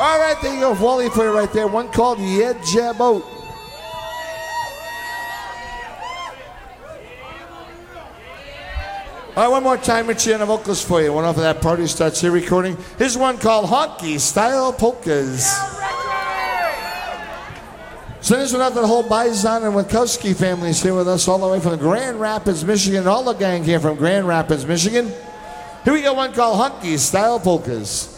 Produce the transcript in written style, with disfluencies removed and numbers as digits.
All right, there you go. Wally for you right there. One called Yed Jabot. All right, one more time, Richie, on the vocals for you. One off of that Party Starts Here recording. Here's one called Honky Style Polkas. Send this one out to the whole Bison and Witkowski families here with us all the way from Grand Rapids, Michigan. All the gang here from Grand Rapids, Michigan. Here we go, one called Honky Style Polkas.